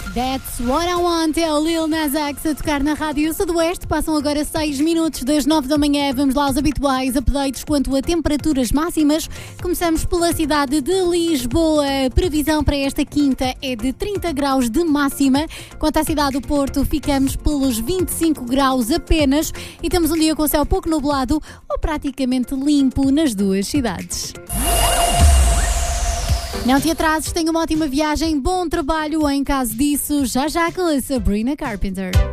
That's What I Want é o Lil Nas X a tocar na Rádio Sudoeste. Passam agora 6 minutos das 9 da manhã. Vamos lá aos habituais updates quanto a temperaturas máximas. Começamos pela cidade de Lisboa. A previsão para esta quinta é de 30 graus de máxima. Quanto à cidade do Porto, ficamos pelos 25 graus apenas. E temos um dia com o céu pouco nublado ou praticamente limpo nas duas cidades. Não te atrases, tenha uma ótima viagem, bom trabalho em caso disso. Já com a Sabrina Carpenter.